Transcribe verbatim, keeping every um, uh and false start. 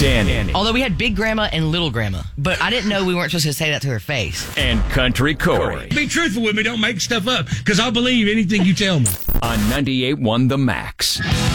Danny. Although we had Big Grandma and Little Grandma. But I didn't know we weren't supposed to say that to her face. And Country Corey. Be truthful with me. Don't make stuff up, because I'll believe anything you tell me. On ninety-eight point one The Max.